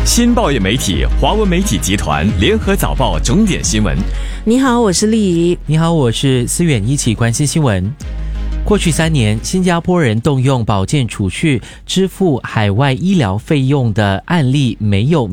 新报业媒体华文媒体集团联合早报重点新闻。 你好，我是丽怡。 你好，我是思远，一起关心新闻。过去3年，新加坡人动用保健储蓄支付海外医疗费用的案例没有